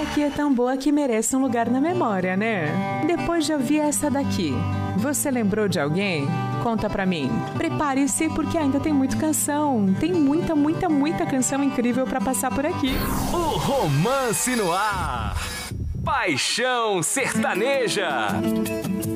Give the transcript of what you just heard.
aqui é tão boa que merece um lugar na memória, né? Depois de ouvir essa daqui, você lembrou de alguém? Conta pra mim. Prepare-se porque ainda tem muita canção. Tem muita canção incrível pra passar por aqui. O Romance no Ar. Paixão Sertaneja.